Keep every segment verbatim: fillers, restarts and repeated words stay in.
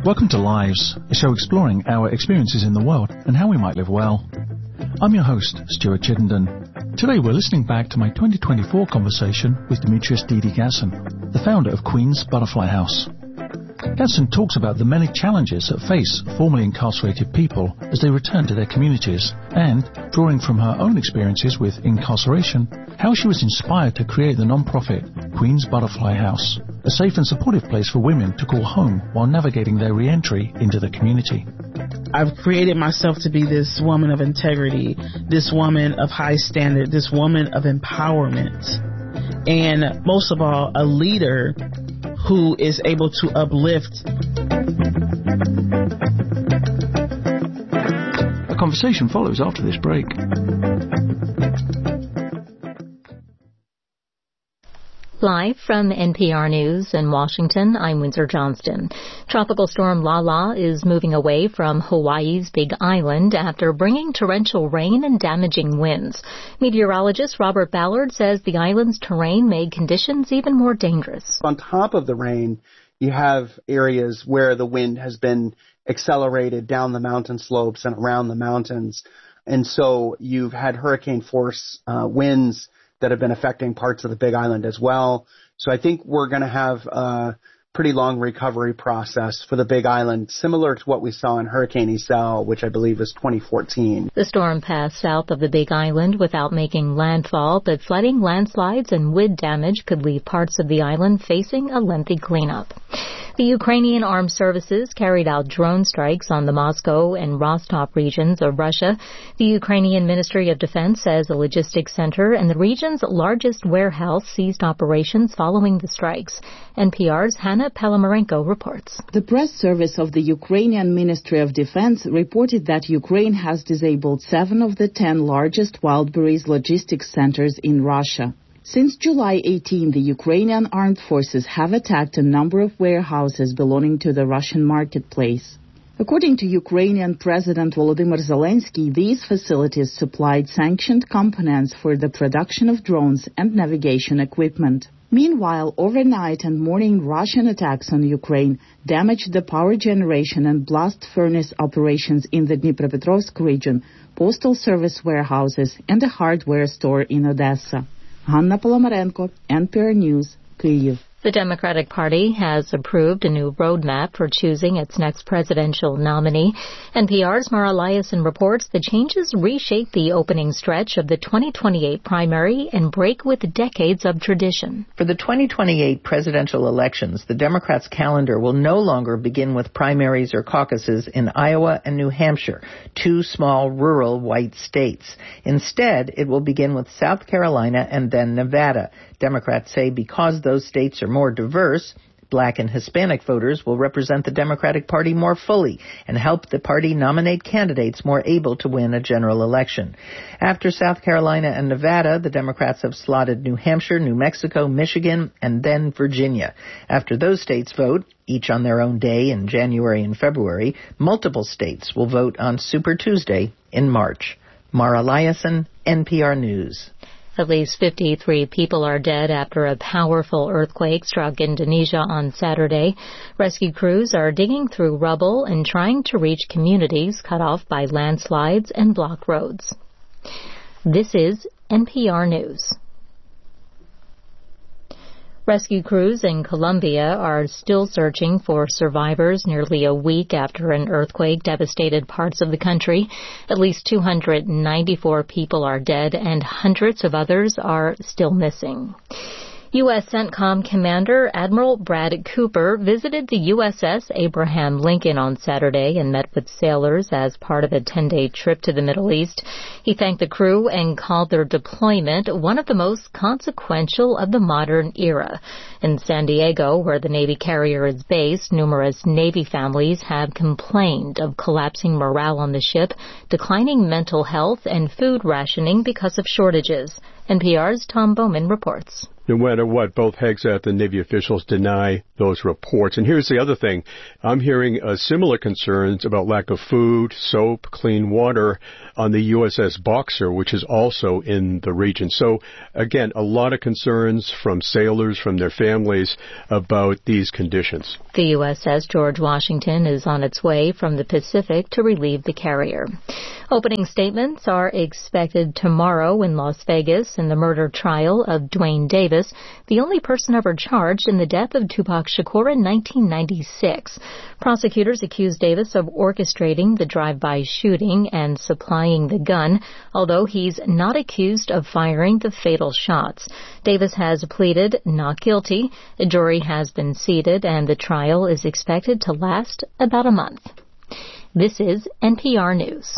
Welcome to Lives, a show exploring our experiences in the world and how we might live well. I'm your host, Stuart Chittenden. Today we're listening back to my twenty twenty-four conversation with Demetrius Dede Gasson, the founder of Queen's Butterfly House. Gasson talks about the many challenges that face formerly incarcerated people as they return to their communities and, drawing from her own experiences with incarceration, how she was inspired to create the non-profit Queen's Butterfly House, a safe and supportive place for women to call home while navigating their re-entry into the community. I've created myself to be this woman of integrity, this woman of high standard, this woman of empowerment, and most of all, a leader who is able to uplift. A conversation follows after this break. Live from N P R News in Washington, I'm Windsor Johnston. Tropical storm Lala is moving away from Hawaii's Big Island after bringing torrential rain and damaging winds. Meteorologist Robert Ballard says the island's terrain made conditions even more dangerous. On top of the rain, you have areas where the wind has been accelerated down the mountain slopes and around the mountains. And so you've had hurricane force uh, winds that have been affecting parts of the Big Island as well. So I think we're going to have a pretty long recovery process for the Big Island, similar to what we saw in Hurricane Iselle, which I believe was twenty fourteen. The storm passed south of the Big Island without making landfall, but flooding, landslides, and wind damage could leave parts of the island facing a lengthy cleanup. The Ukrainian Armed Services carried out drone strikes on the Moscow and Rostov regions of Russia. The Ukrainian Ministry of Defense says a logistics center and the region's largest warehouse ceased operations following the strikes. N P R's Hannah Palamarenko reports. The press service of the Ukrainian Ministry of Defense reported that Ukraine has disabled seven of the ten largest Wildberries logistics centers in Russia. Since July eighteenth, the Ukrainian armed forces have attacked a number of warehouses belonging to the Russian marketplace. According to Ukrainian President Volodymyr Zelensky, these facilities supplied sanctioned components for the production of drones and navigation equipment. Meanwhile, overnight and morning Russian attacks on Ukraine damaged the power generation and blast furnace operations in the Dnipropetrovsk region, postal service warehouses, and a hardware store in Odessa. Hanna Palamarenko, N P R News, Kyiv. The Democratic Party has approved a new roadmap for choosing its next presidential nominee. N P R's Mara Liasson reports the changes reshape the opening stretch of the twenty twenty-eight primary and break with decades of tradition. For the twenty twenty-eight presidential elections, the Democrats' calendar will no longer begin with primaries or caucuses in Iowa and New Hampshire, two small rural white states. Instead, it will begin with South Carolina and then Nevada. Democrats say because those states are more diverse, Black and Hispanic voters will represent the Democratic Party more fully and help the party nominate candidates more able to win a general election. After South Carolina and Nevada, the Democrats have slotted New Hampshire, New Mexico, Michigan, and then Virginia. After those states vote, each on their own day in January and February, multiple states will vote on Super Tuesday in March. Mara Liasson, N P R News. At least fifty-three people are dead after a powerful earthquake struck Indonesia on Saturday. Rescue crews are digging through rubble and trying to reach communities cut off by landslides and blocked roads. This is N P R News. Rescue crews in Colombia are still searching for survivors nearly a week after an earthquake devastated parts of the country. At least two hundred ninety-four people are dead and hundreds of others are still missing. U S CENTCOM Commander Admiral Brad Cooper visited the U S S Abraham Lincoln on Saturday and met with sailors as part of a ten-day trip to the Middle East. He thanked the crew and called their deployment one of the most consequential of the modern era. In San Diego, where the Navy carrier is based, numerous Navy families have complained of collapsing morale on the ship, declining mental health, and food rationing because of shortages. N P R's Tom Bowman reports. No matter what, both Hegseth and Navy officials deny those reports. And here's the other thing. I'm hearing uh, similar concerns about lack of food, soap, clean water on the U S S Boxer, which is also in the region. So, again, a lot of concerns from sailors, from their families about these conditions. The U S S George Washington is on its way from the Pacific to relieve the carrier. Opening statements are expected tomorrow in Las Vegas in the murder trial of Duane Davis, the only person ever charged in the death of Tupac Shakur in nineteen ninety-six. Prosecutors accuse Davis of orchestrating the drive-by shooting and supplying the gun, although he's not accused of firing the fatal shots. Davis has pleaded not guilty. A jury has been seated, and the trial is expected to last about a month. This is N P R News.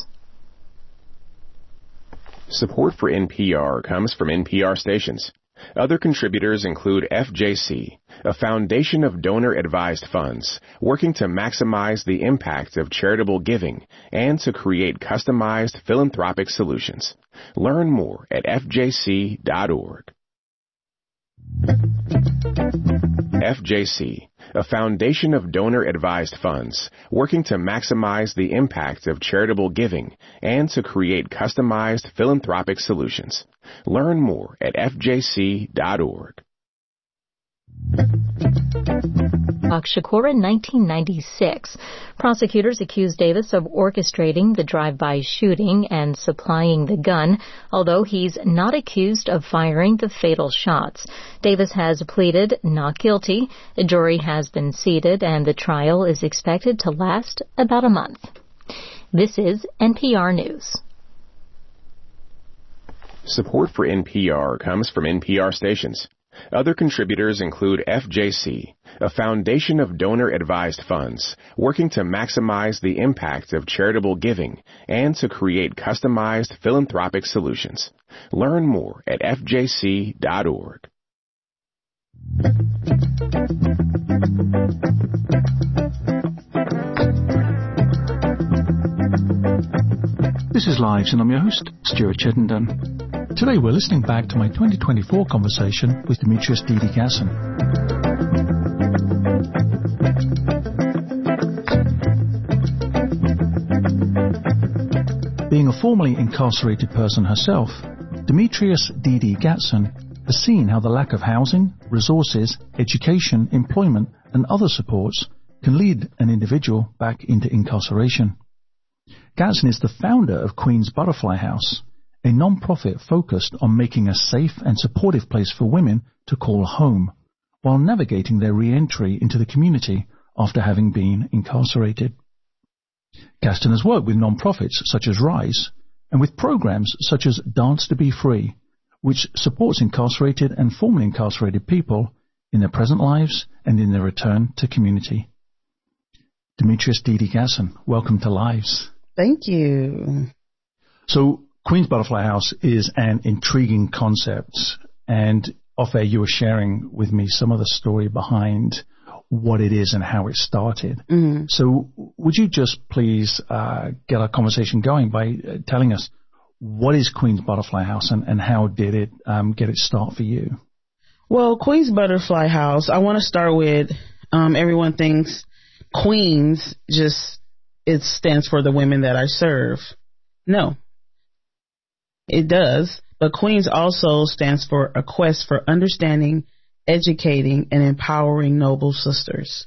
Support for N P R comes from N P R stations. Other contributors include F J C, a foundation of donor-advised funds working to maximize the impact of charitable giving and to create customized philanthropic solutions. Learn more at F J C dot org. F J C, a foundation of donor-advised funds working to maximize the impact of charitable giving and to create customized philanthropic solutions. Learn more at F J C dot org. Tupac Shakur in nineteen ninety-six. Prosecutors accused Davis of orchestrating the drive-by shooting and supplying the gun, although he's not accused of firing the fatal shots. Davis has pleaded not guilty. A jury has been seated, and the trial is expected to last about a month. This is N P R News. Support for N P R comes from N P R stations. Other contributors include F J C, a foundation of donor-advised funds working to maximize the impact of charitable giving and to create customized philanthropic solutions. Learn more at F J C dot org. This is Lives, and I'm your host, Stuart Chittenden. Today we're listening back to my twenty twenty-four conversation with Demetrius Didi Gasson. Being a formerly incarcerated person herself, Demetrius Didi Gasson has seen how the lack of housing, resources, education, employment and other supports can lead an individual back into incarceration. Gasson is the founder of Queen's Butterfly House, a non-profit focused on making a safe and supportive place for women to call home, while navigating their re-entry into the community after having been incarcerated. Gaston has worked with non-profits such as RISE, and with programs such as Dance to Be Free, which supports incarcerated and formerly incarcerated people in their present lives and in their return to community. Demetrius Didi Gasson, welcome to Lives. Thank you. So, Queen's Butterfly House is an intriguing concept, and off air you were sharing with me some of the story behind what it is and how it started. Mm-hmm. So would you just please uh, get our conversation going by uh, telling us what is Queen's Butterfly House and, and how did it um, get its start for you? Well, Queen's Butterfly House, I want to start with um, everyone thinks Queens just, it stands for the women that I serve. No. It does, but Queens also stands for a quest for understanding, educating, and empowering noble sisters.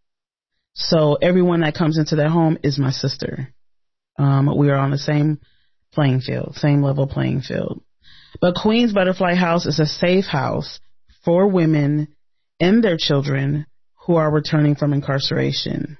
So everyone that comes into that home is my sister. Um, we are on the same playing field, same level playing field. But Queen's Butterfly House is a safe house for women and their children who are returning from incarceration.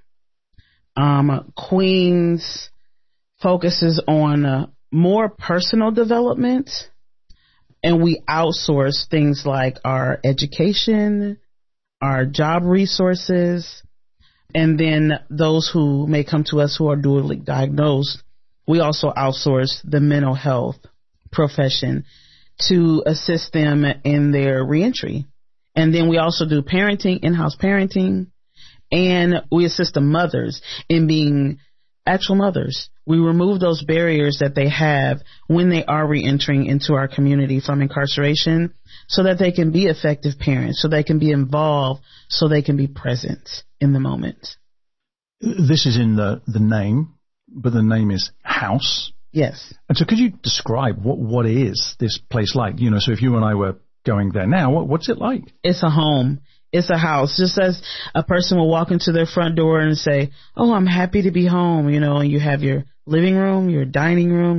Um, Queens focuses on uh, more personal development, and we outsource things like our education, our job resources, and then those who may come to us who are dually diagnosed, we also outsource the mental health profession to assist them in their reentry. And then we also do parenting, in-house parenting, and we assist the mothers in being actual mothers. We remove those barriers that they have when they are reentering into our community from incarceration so that they can be effective parents, so they can be involved, so they can be present in the moment. This is in the, the name, but the name is House. Yes. And so could you describe what, what is this place like? You know, so if you and I were going there now, what, what's it like? It's a home. It's a house. Just as a person will walk into their front door and say, oh, I'm happy to be home, you know, and you have your living room, your dining room,